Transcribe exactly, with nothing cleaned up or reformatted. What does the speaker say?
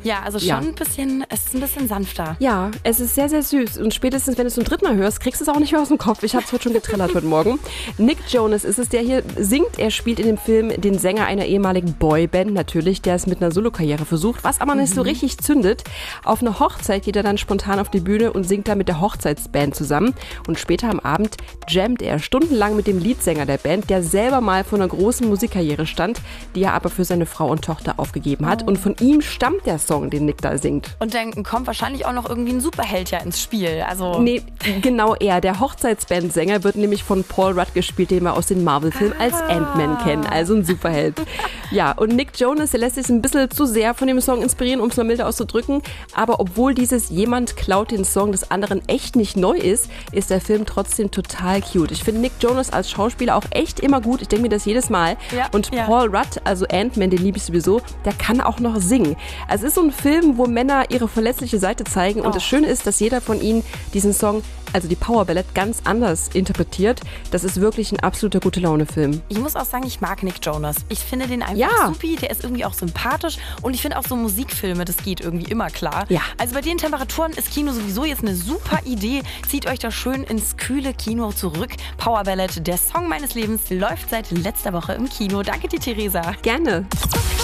Ja, also schon Ja. ein bisschen, es ist ein bisschen sanfter. Ja, es ist sehr, sehr süß. Und spätestens, wenn du es zum dritten Mal hörst, kriegst du es auch nicht mehr aus dem Kopf. Ich habe es heute schon getrillert heute Morgen. Nick Jonas ist es, der hier singt. Er spielt in dem Film den Sänger einer ehemaligen Boyband natürlich, der es mit einer Solokarriere versucht, was aber nicht so richtig zündet. Auf eine Hochzeit geht er dann spontan auf die Bühne und singt da mit der Hochzeitsband zusammen. Und später am Abend jammt er stundenlang mit dem Leadsänger der Band, der selber mal vor einer großen Musikkarriere stand, die er aber für seine Frau und Tochter aufgegeben hat. Und von ihm stammt der Song, den Nick da singt. Und dann kommt wahrscheinlich auch noch irgendwie ein Superheld ja ins Spiel. Also Nee, genau er. Der Hochzeitsbandsänger wird nämlich von Paul Rudd gespielt, den wir aus den Marvel-Filmen als Ant-Man kennen. Also ein Superheld. Ja, und Nick Jonas, der lässt sich ein bisschen zu sehr von dem Song inspirieren, um es mal milder auszudrücken. Aber obwohl dieses Jemand klaut den Song des anderen echt nicht neu ist, ist der Film trotzdem total cute. Ich finde Nick Jonas als Schauspieler auch echt immer gut. Ich denke mir das jedes Mal. Ja, und ja. Paul Rudd, also Ant-Man, den liebe ich sowieso, der kann auch noch singen. Also es ist so ein Film, wo Männer ihre verletzliche Seite zeigen. Und Oh. das Schöne ist, dass jeder von ihnen diesen Song, also die Power Ballad, ganz anders interpretiert. Das ist wirklich ein absoluter Gute-Laune-Film. ich muss auch sagen, ich mag Nick Jonas. Ich finde den einfach Ja. supi, der ist irgendwie auch sympathisch und ich finde auch so Musikfilme, das geht irgendwie immer klar. Ja. Also bei den Temperaturen ist Kino sowieso jetzt eine super Idee. Zieht euch da schön ins kühle Kino zurück. Power Ballad, der Song meines Lebens, läuft seit letzter Woche im Kino. Danke dir, Theresa. Gerne.